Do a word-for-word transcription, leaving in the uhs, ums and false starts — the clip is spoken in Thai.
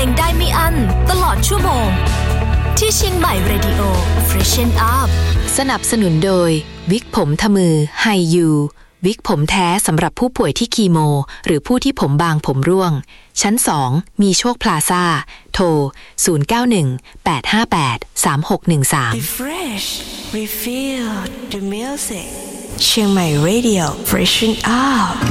งได้ไม่อั้นตลอดชั่วโมงที่เชียงใหม่ Radio Freshen Up สนับสนุนโดยวิกผมทมือไฮยูวิกผมแท้สำหรับผู้ป่วยที่คีโมหรือผู้ที่ผมบางผมร่วงชั้นสองมีโชคพลาซ่าโทรศูนย์ เก้า หนึ่ง แปด ห้า แปด สาม หก หนึ่ง สาม Refresh Refill the music เชียงใหม่ Radio Freshen Up